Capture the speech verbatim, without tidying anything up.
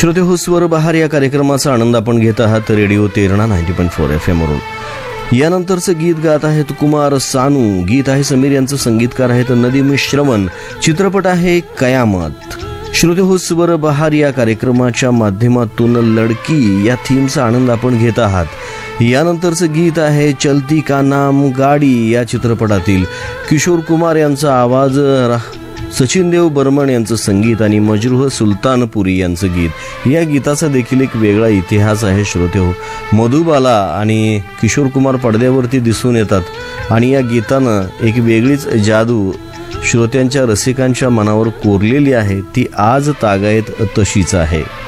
श्रोते हो, स्वर बहार या कार्यक्रमाचा आनंद आपण घेत आहात radio Terna ninety point four F M वरून। यानंतरचं गीत गात आहेत कुमार सानू, गीत आहे समीर यांचं, संगीतकार आहेत नदीम श्रवण, चित्रपट आहे कयामत। श्रोते हो, स्वर बहार या कार्यक्रमाच्या माध्यमातून लडकी या थीमचा आनंद आपण घेत आहात। यानंतरचं गीत आहे चलती का नाम गाडी या चित्रपटातील, किशोर कुमार यांचा आवाज, सचिन देव बर्मन यांचं संगीत आणि मजरूह सुलतानपुरी यांचं गीत। या गीताचा देखील एक वेगळा इतिहास आहे श्रोते हो। मधुबाला आणि किशोर कुमार पडद्यावरती दिसून येतात आणि या गीतानं एक वेगळीच जादू श्रोत्यांच्या रसिकांच्या मनावर कोरलेली आहे, ती आज तागायत तशीच आहे।